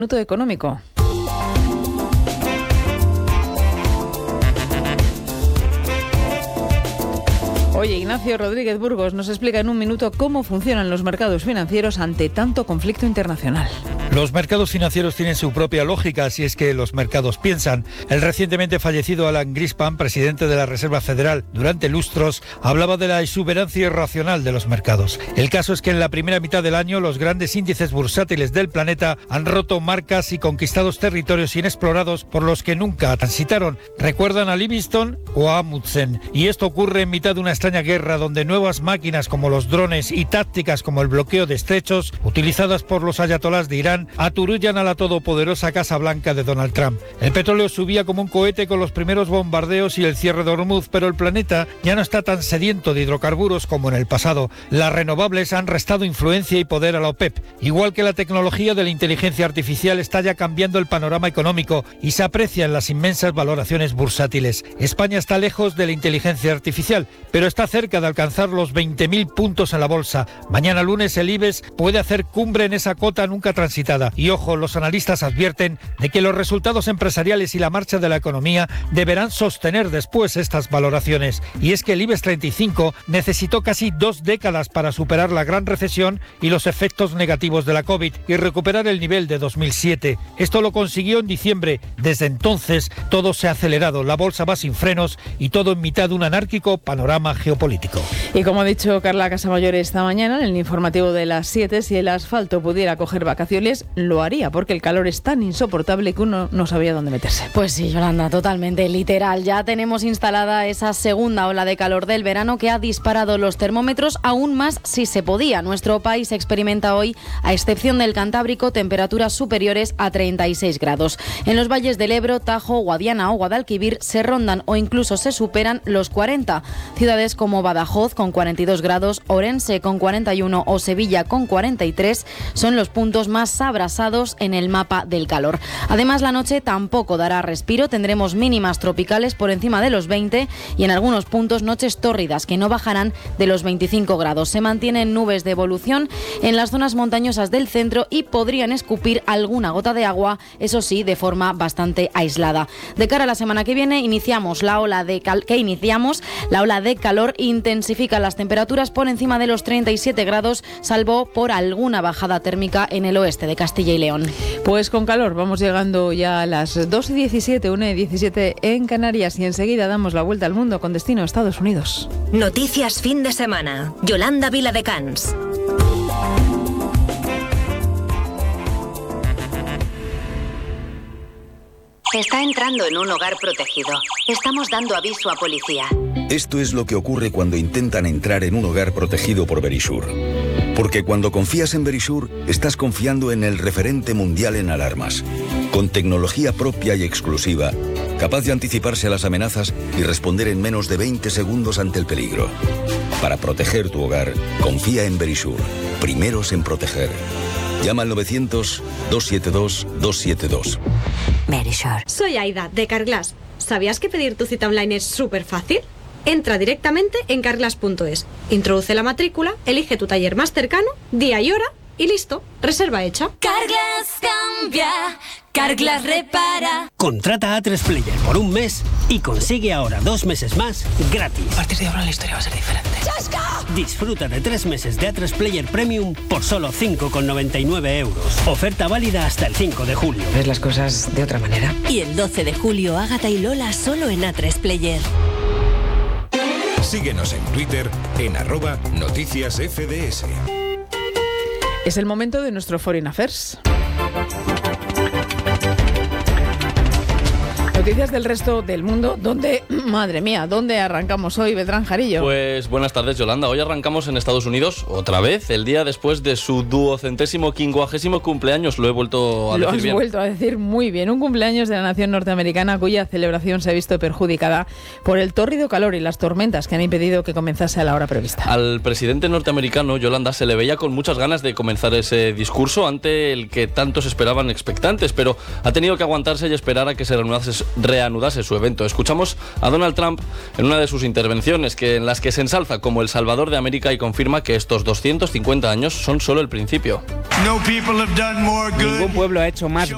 Minuto económico. Oye, Ignacio Rodríguez Burgos nos explica en un minuto cómo funcionan los mercados financieros ante tanto conflicto internacional. Los mercados financieros tienen su propia lógica, si es que los mercados piensan. El recientemente fallecido Alan Greenspan, presidente de la Reserva Federal durante lustros, hablaba de la exuberancia irracional de los mercados. El caso es que en la primera mitad del año los grandes índices bursátiles del planeta han roto marcas y conquistados territorios inexplorados por los que nunca transitaron. ¿Recuerdan a Livingston o a Amundsen? Y esto ocurre en mitad de una extraña guerra donde nuevas máquinas como los drones y tácticas como el bloqueo de estrechos, utilizadas por los ayatolás de Irán, aturullan a la todopoderosa Casa Blanca de Donald Trump. El petróleo subía como un cohete con los primeros bombardeos y el cierre de Hormuz, pero el planeta ya no está tan sediento de hidrocarburos como en el pasado. Las renovables han restado influencia y poder a la OPEP. Igual que la tecnología de la inteligencia artificial está ya cambiando el panorama económico y se aprecia en las inmensas valoraciones bursátiles. España está lejos de la inteligencia artificial, pero está cerca de alcanzar los 20.000 puntos en la bolsa. Mañana lunes el IBEX puede hacer cumbre en esa cota nunca transitada. Y ojo, los analistas advierten de que los resultados empresariales y la marcha de la economía deberán sostener después estas valoraciones. Y es que el IBEX 35 necesitó casi 2 décadas para superar la gran recesión y los efectos negativos de la COVID y recuperar el nivel de 2007. Esto lo consiguió en diciembre. Desde entonces todo se ha acelerado, la bolsa va sin frenos y todo en mitad de un anárquico panorama geopolítico. Y como ha dicho Carla Casamayor esta mañana en el informativo de las 7, si el asfalto pudiera coger vacaciones, lo haría, porque el calor es tan insoportable que uno no sabía dónde meterse. Pues sí, Yolanda, totalmente, literal. Ya tenemos instalada esa segunda ola de calor del verano que ha disparado los termómetros aún más si se podía. Nuestro país experimenta hoy, a excepción del Cantábrico, temperaturas superiores a 36 grados. En los valles del Ebro, Tajo, Guadiana o Guadalquivir se rondan o incluso se superan los 40. Ciudades como Badajoz con 42 grados, Orense con 41 o Sevilla con 43 son los puntos más abrasados en el mapa del calor. Además, la noche tampoco dará respiro. Tendremos mínimas tropicales por encima de los 20 y en algunos puntos noches tórridas que no bajarán de los 25 grados. Se mantienen nubes de evolución en las zonas montañosas del centro y podrían escupir alguna gota de agua, eso sí, de forma bastante aislada. De cara a la semana que viene, iniciamos la ola de calor, intensifica las temperaturas por encima de los 37 grados, salvo por alguna bajada térmica en el oeste de Castilla y León. Pues con calor vamos llegando ya a las 2:17, 1:17 en Canarias y enseguida damos la vuelta al mundo con destino a Estados Unidos. Noticias fin de semana. Yolanda Viladecans. Está entrando en un hogar protegido. Estamos dando aviso a policía. Esto es lo que ocurre cuando intentan entrar en un hogar protegido por Verisur. Porque cuando confías en Verisur, estás confiando en el referente mundial en alarmas. Con tecnología propia y exclusiva, capaz de anticiparse a las amenazas y responder en menos de 20 segundos ante el peligro. Para proteger tu hogar, confía en Verisur. Primeros en proteger. Llama al 900-272-272. Verisur. Soy Aida, de Carglass. ¿Sabías que pedir tu cita online es súper fácil? Entra directamente en carglass.es, introduce la matrícula, elige tu taller más cercano, día y hora y listo, reserva hecha. Carglass cambia, Carglass repara. Contrata A3 Player por un mes y consigue ahora 2 meses más gratis. A partir de ahora la historia va a ser diferente. ¡Chasca! Disfruta de 3 meses de A3 Player Premium por solo 5,99 euros. Oferta válida hasta el 5 de julio. ¿Ves las cosas de otra manera? Y el 12 de julio, Ágata y Lola solo en A3 Player. Síguenos en Twitter en @noticiasfds. Es el momento de nuestro Foreign Affairs. Noticias del resto del mundo, ¿dónde, madre mía, dónde arrancamos hoy, Beltrán Jarillo? Pues buenas tardes, Yolanda. Hoy arrancamos en Estados Unidos, otra vez, el día después de su 250º cumpleaños. Lo he vuelto a decir bien. Lo has vuelto a decir muy bien. Un cumpleaños de la nación norteamericana cuya celebración se ha visto perjudicada por el tórrido calor y las tormentas que han impedido que comenzase a la hora prevista. Al presidente norteamericano, Yolanda, se le veía con muchas ganas de comenzar ese discurso ante el que tantos esperaban expectantes, pero ha tenido que aguantarse y esperar a que se reanudase su evento. Escuchamos a Donald Trump en una de sus intervenciones en las que se ensalza como el salvador de América y confirma que estos 250 años son solo el principio. Ningún pueblo ha hecho más